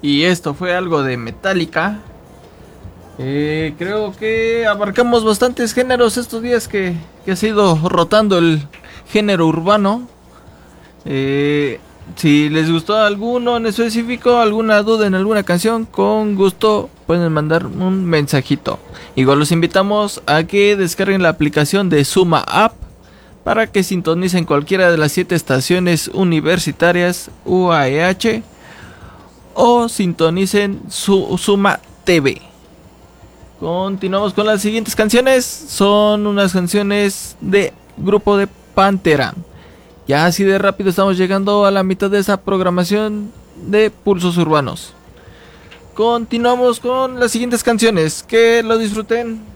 Y esto fue algo de Metallica. Creo que abarcamos bastantes géneros estos días que ha sido rotando el género urbano. Si les gustó alguno en específico, alguna duda en alguna canción, con gusto pueden mandar un mensajito. Igual los invitamos a que descarguen la aplicación de Suma App para que sintonicen cualquiera de las 7 estaciones universitarias UAEH o sintonicen su Suma TV. Continuamos con las siguientes canciones. Son unas canciones de grupo de Pantera. Ya así de rápido estamos llegando a la mitad de esa programación de Pulsos Urbanos. Continuamos con las siguientes canciones. Que lo disfruten.